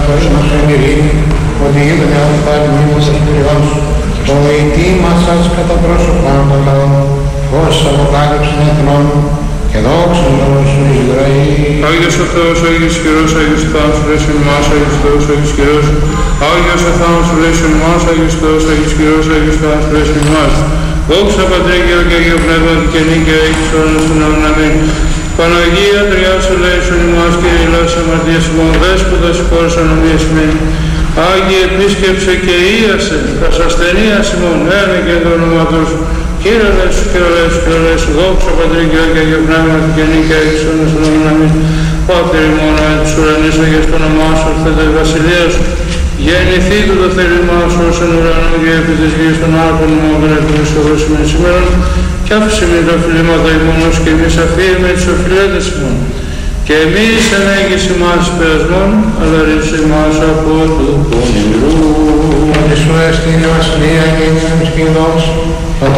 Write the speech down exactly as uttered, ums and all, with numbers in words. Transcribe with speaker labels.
Speaker 1: ημάσον ειρήνη, ότι είδαμε αυτά μνήμος εκπληρών σου, το ετοίμασας κατά πρόσωπαν των λαών, ως αποκάλυψην εθνών, και δόξα σου Ισραήλ.
Speaker 2: Άγιος ο Θεός, Άγιος Χειρός, Άγιος Θάνος, λέσον ημάς, Άγιος Θεός, Άγιος Χειρός, Άγιος ο Θάνος, λέσον ημάς, Άγιος Θεός, Άγιος Χειρός, Άγιος Θάνος, λέσον ημάς. Δόξα Πατρί και Αγίο Πνεύμα και νίκαια έχεις όρνος του ναού να μην. Παναγία Τριάς ελέησον ημάς και ηλάς αμαρτίας ημών, δέσποτας χώρας ανομίας ημών. Άγιε επίσκεψε και ίασε τας ασθενείας ημών, ένε και το ονόματος σου. Κύριε Λέησου, Κύριε Λέησου, Κύριε Λέησου, δόξα Πατρί και Αγίο Πνεύμα και νίκαια έχεις όρνος του ναού να μην. Πάτερ ημών εν τους ουρανείς, αγιas το όνομά σου, ορθέτε η βασιλεία σου. Γεννηθήτω το θέλημά σου ως εν ουρανό και επί της γης των άρχων ημών των εχθρούς και δώσιμεν σήμερον, κι άφησε με τα οφειλήματα ημών ως και εμείς αφήνουμε τους οφειλέτες ημών. Και εμείς εν έγγις ημάς περασμών, αλλά ρίψε ημάς από του πονηρού.
Speaker 1: Ότι σου έστειλε βασιλεία και ήμουν σκηνός, πατώ